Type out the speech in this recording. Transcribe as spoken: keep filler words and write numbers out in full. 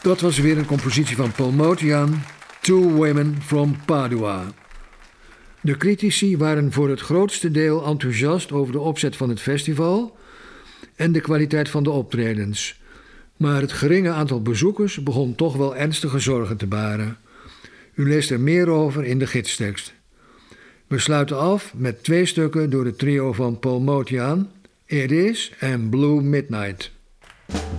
Dat was weer een compositie van Paul Motian, Two Women from Padua. De critici waren voor het grootste deel enthousiast over de opzet van het festival en de kwaliteit van de optredens. Maar het geringe aantal bezoekers begon toch wel ernstige zorgen te baren. U leest er meer over in de gidstekst. We sluiten af met twee stukken door het trio van Paul Motian, It Is en Blue Midnight.